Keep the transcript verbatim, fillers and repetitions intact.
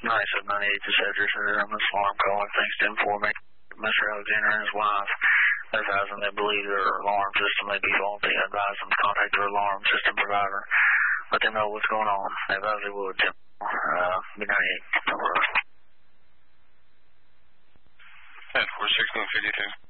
ninety-seven ninety-eight to Cedric, sir. I'm this alarm calling. Thanks to inform me. Mister Alexander and his wife are advising they believe their alarm system may be faulty. I advise them to contact their alarm system provider. Let them know what's going on. They advise they would. Uh, B ninety-eight. At four sixteen fifty-two.